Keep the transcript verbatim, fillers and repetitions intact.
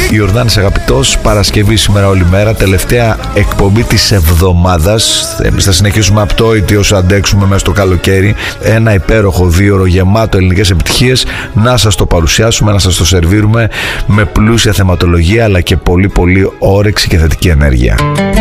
Ιορδάνης αγαπητός, Παρασκευή σήμερα όλη μέρα, τελευταία εκπομπή της εβδομάδας. Εμείς θα συνεχίσουμε απτόητοι όσο αντέξουμε μέσα στο καλοκαίρι. Ένα υπέροχο δίωρο γεμάτο ελληνικές επιτυχίες να σας το παρουσιάσουμε, να σας το σερβίρουμε με πλούσια θεματολογία αλλά και πολύ πολύ όρεξη και θετική ενέργεια.